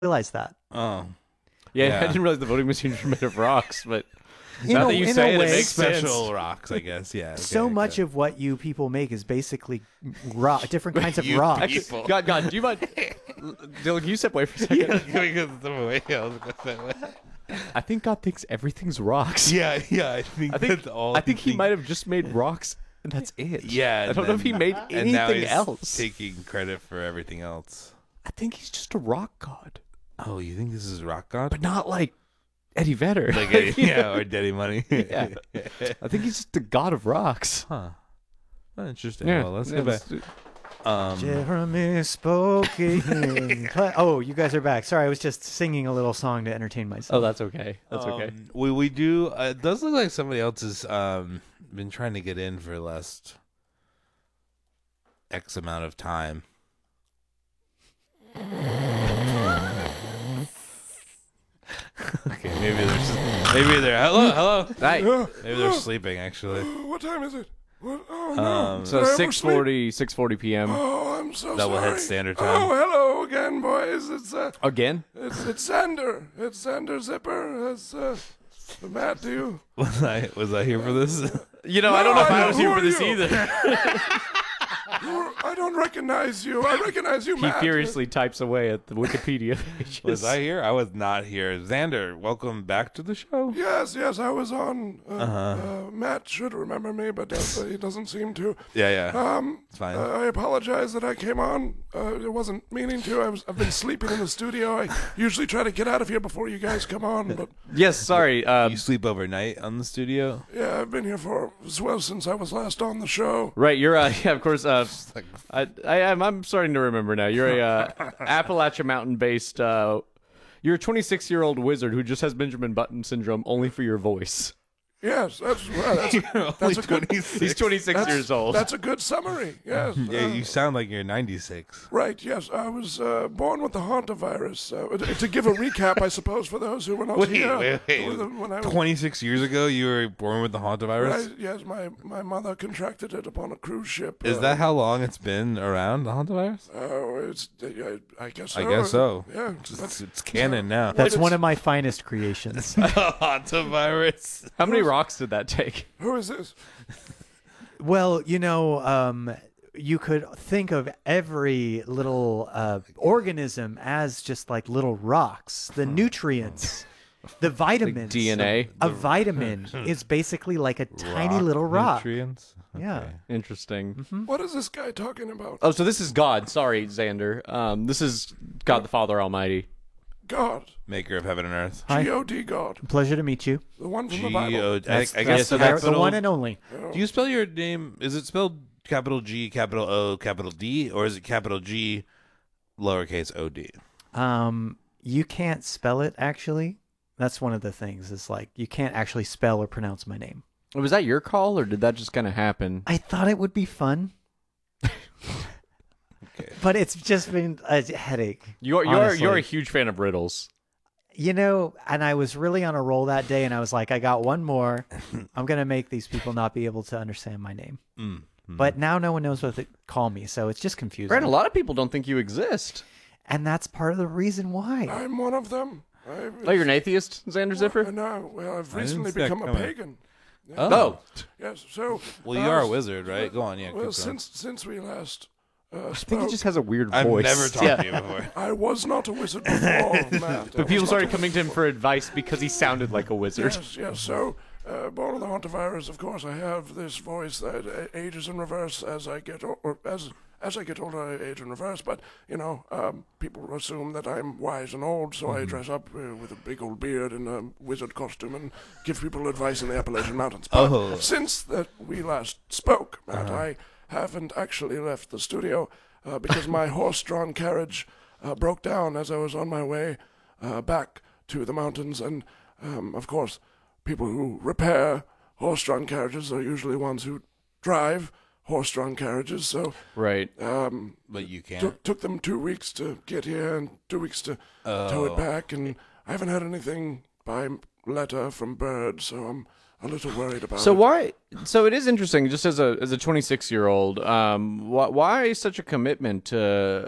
realize that. Oh, Yeah, I didn't realize the voting machines were made of rocks, but In now a- that you in say a it, it way- makes special sense. rocks, I guess. Yeah. So okay, much okay. of what you people make is basically rock, different kinds of You rocks. people. God, do you mind? Dylan, can you step away for a second? I think God thinks everything's rocks. Yeah. I think that's all. I think he might have just made rocks, and that's it. Yeah, I don't know if he made and now anything he's else. taking credit for everything else. I think he's just a rock god, Oh, you think this is rock god? but not like Eddie Vedder. Like or Daddy Money. Yeah. I think he's just the god of rocks. Huh. Oh, interesting. Yeah. Well, let's Yeah, get back. Jeremy spoken. Oh, you guys are back. Sorry, I was just singing a little song to entertain myself. Oh, that's okay. That's okay. We do. It does look like somebody else has been trying to get in for the last X amount of time. Okay, maybe they're hello. Right. Maybe they're sleeping actually. What time is it? What? Oh, no. So Did I oversleep? 6:40 p.m. Oh, I'm so Doublehead sorry. standard time. Oh, hello again, boys. Again? It's Xander. It's Xander Zipper. It's Matt. Do you? Was I here for this? You know, I don't know if No, I was who here for are this you? either. I don't recognize you. I recognize you, He Matt. furiously types away at the Wikipedia pages. Was I here? I was not here. Xander, welcome back to the show. Yes, I was on. Matt should remember me, but he doesn't seem to. Yeah. It's fine. I apologize that I came on. It wasn't meaning to. I've been sleeping in the studio. I usually try to get out of here before you guys come on, but Yes, sorry. You sleep overnight on the studio? yeah, I've been here for since I was last on the show. Right, you're yeah, of course. I'm starting to remember now. You're a Appalachia Mountain based. You're a 26-year-old wizard who just has Benjamin Button syndrome, only for your voice. Yes, that's a good. He's 26 years old. That's a good summary. Yes. Yeah, you sound like you're 96. Right, yes. I was born with the hantavirus. To give a recap, I suppose, for those who were not here. When I was, 26 years ago, you were born with the hantavirus? right, yes, my mother contracted it upon a cruise ship. Is that how long it's been around, the hantavirus? I guess so. I guess so. Yeah. It's canon now. That's one of my finest creations. hantavirus. How many rocks did that take? Who is this? Well, you could think of every little organism as just like little rocks. The nutrients, the vitamins. DNA? A vitamin is basically like a tiny little rock. Nutrients? Yeah. Interesting. What is this guy talking about? Oh, so this is God. Sorry, Xander. This is God the Father Almighty. God. Maker of heaven and earth. Hi. G-O-D God. Pleasure to meet you. The one from the Bible. That's, I guess the, capital. the one and only. Do you spell your name? Is it spelled capital G, capital O, capital D, or is it capital G, lowercase O D? You can't spell it, actually. That's one of the things. Is like you can't actually spell or pronounce my name. Was that your call, or did that just kind of happen? I thought it would be fun. Okay. But it's just been a headache. You're honestly. a huge fan of riddles. And I was really on a roll that day, and I was like, I got one more. I'm going to make these people not be able to understand my name. But now no one knows what to call me, so it's just confusing. Brad, a lot of people don't think you exist. And that's part of the reason why. I'm one of them. Oh, you're an atheist, Xander Zipper? No, well, I've recently see that become a coming. pagan. Oh. Yes, so... Well, you are a wizard, right? Go on, yeah. Well, keep going. since we last I think spoke, he just has a weird I've voice. never talked to you before. I was not a wizard before, Matt. But people started coming to him for advice because he sounded like a wizard. Yes, so... born with the hantavirus, of course, I have this voice that ages in reverse as I get as I get older. I age in reverse, but people assume that I'm wise and old, so I dress up with a big old beard and a wizard costume and give people advice in the Appalachian Mountains. But since that we last spoke, Matt, I haven't actually left the studio because my horse-drawn carriage broke down as I was on my way back to the mountains, and of course. People who repair horse-drawn carriages are usually ones who drive horse-drawn carriages. So, Right. But you can't. took them 2 weeks to get here and 2 weeks to tow it back. And I haven't had anything by letter from Bird, so I'm a little worried about So it. why? So it is interesting. Just as a 26-year-old, why such a commitment to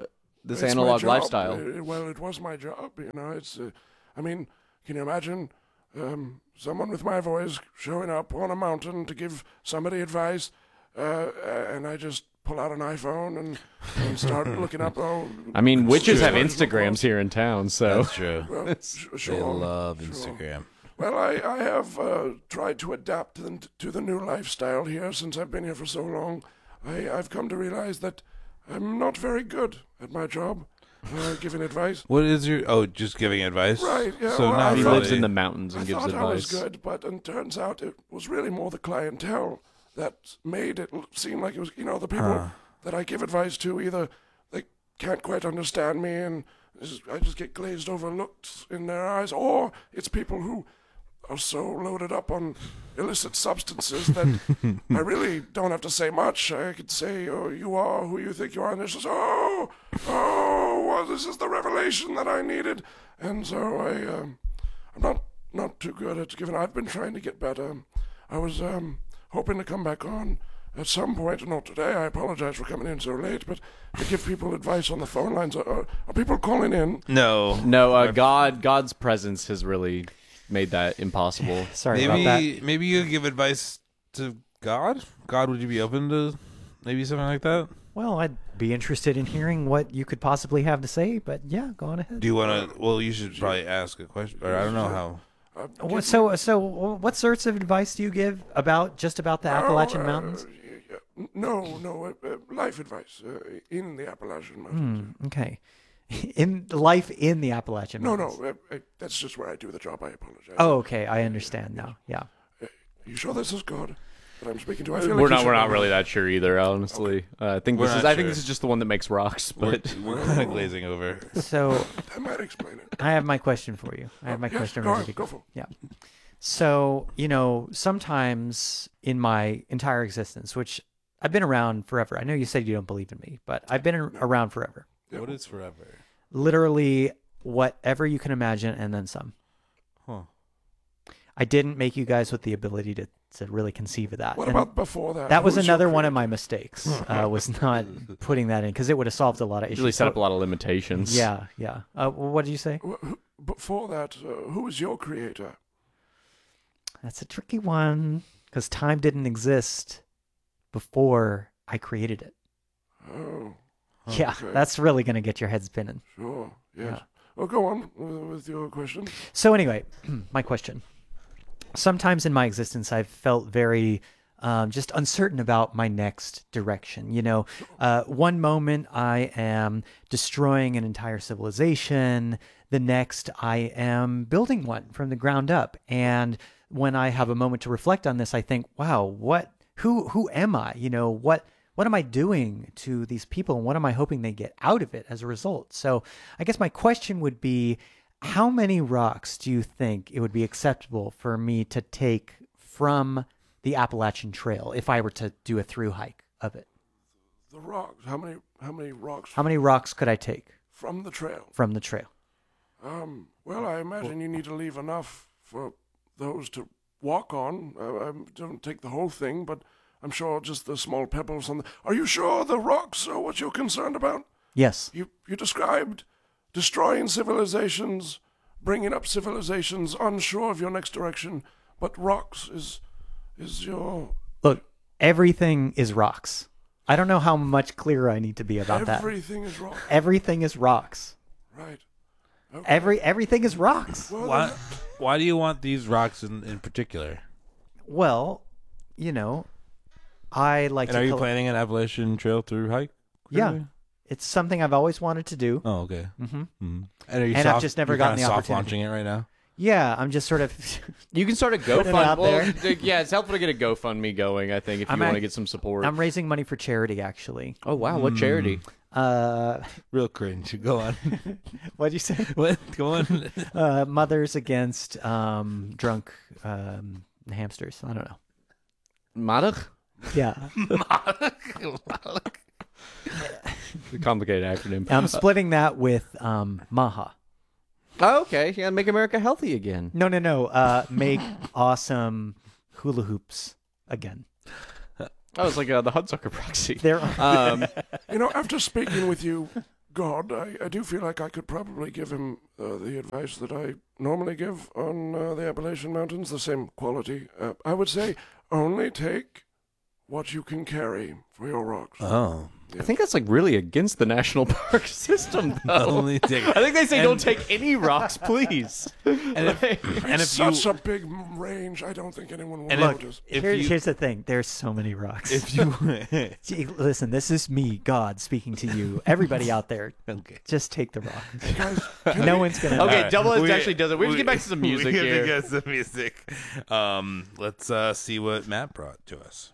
this It's my analog job. lifestyle. Well, it was my job. It's. I mean, can you imagine someone with my voice showing up on a mountain to give somebody advice, and I just pull out an iPhone and start looking up. I mean, witches have Sure. Instagrams here in town, so That's true. Well, They sure. love sure. Instagram. Well, I have tried to adapt to the new lifestyle here since I've been here for so long. I've come to realize that I'm not very good at my job, giving advice. What is your? Oh, just giving advice. Right, yeah, So well, not I he thought- lives in the mountains and I gives thought I was advice. good, but it turns out it was really more the clientele that made it seem like it was, the people that I give advice to, either they can't quite understand me and I just get glazed over looks in their eyes, or it's people who are so loaded up on illicit substances that I really don't have to say much. I could say, "Oh, you are who you think you are," and it's just, "Oh, well, this is the revelation that I needed." And so I'm not too good at giving. I've been trying to get better. I was hoping to come back on at some point, not today. I apologize for coming in so late, but to give people advice on the phone lines. Are people calling in? No. No, God's presence has really made that impossible. Sorry about that. Maybe you could give advice to God. God, would you be open to maybe something like that? Well, I'd be interested in hearing what you could possibly have to say, but yeah, go on ahead. Do you want to? Well, you should probably ask a question. Or I don't know how. So, what sorts of advice do you give about the Appalachian Mountains? No, life advice in the Appalachian Mountains. Okay, in life in the Appalachian No, Mountains. that's just where I do the job. I apologize. Oh, okay, I understand now. Yeah. You sure this is God that I'm speaking to? I feel We're like not really that sure either, honestly. I think We're not sure. this is just the one that makes rocks, but We're kind of glazing over. So That might explain it. I have my question for you. I have my Yes, question go ready ahead, to go for it. Yeah. So, sometimes in my entire existence, which I've been around forever. I know you said you don't believe in me, but I've been around forever. What is forever? Literally whatever you can imagine and then some. Huh. I didn't make you guys with the ability to really conceive of that. What And about before that? that was Who's your another one of creator? my mistakes, was not putting that in because it would have solved a lot of issues. really set up So- a lot of limitations. Yeah, yeah. What did you say? Before that, who was your creator? That's a tricky one because time didn't exist before I created it. Oh, Yeah, okay. that's really going to get your head spinning. sure. Yes. Yeah. Well, go on with your question. So anyway, my question. Sometimes in my existence, I've felt very just uncertain about my next direction. One moment I am destroying an entire civilization. The next I am building one from the ground up. And when I have a moment to reflect on this, I think, wow, who am I? What am I doing to these people, and what am I hoping they get out of it as a result? So I guess my question would be, how many rocks do you think it would be acceptable for me to take from the Appalachian Trail if I were to do a through hike of it? The rocks. How many rocks How many rocks could I take from the trail? from the trail? Well, I imagine you need to leave enough for those to walk on. I don't take the whole thing, but I'm sure just the small pebbles on the... Are you sure the rocks are what you're concerned about? Yes. You described destroying civilizations, bringing up civilizations, unsure of your next direction, but rocks is your... Look, everything is rocks. I don't know how much clearer I need to be about that. Everything is rock. Everything is rocks. Right. Everything is rocks. Well, Why do you want these rocks in particular? Well, I like And to are you col- planning an Appalachian Trail through hike? Yeah. It's something I've always wanted to do. Oh, okay. Mm-hmm. Mm-hmm. And are you And I've soft, just never you're gotten kinda the soft opportunity. launching it right now? Yeah, I'm just sort of You can start a Put it out GoFundMe. there. Yeah, it's helpful to get a GoFundMe going, I think, if you I'm want to act- get some support. I'm raising money for charity actually. Oh, wow. What charity? Real cringe. Go on. What'd you say? What? Go on. Mothers Against Drunk Hamsters. I don't know. Madach? Yeah. A complicated acronym. I'm splitting that with Maha. Oh, okay. Yeah, make America healthy again. No. Make awesome hula hoops again. Oh, it's like the Hudsucker proxy. They're Um, after speaking with you God, I do feel like I could probably give him the advice that I normally give on the Appalachian Mountains, the same quality. I would say only take what you can carry for your rocks. Oh. I think that's like really against the national park system, though. Only take- I think they say don't take any rocks, please. And if It's such a big range, I don't think anyone will notice. Here's the thing. There's so many rocks. if you Gee, listen, this is me, God, speaking to you. Everybody out there, okay. just take the rock. Hey guys, No one's going to Okay, All Double Edge We- actually does it. We have to get back to some music we have here. to get some music. Let's see what Matt brought to us.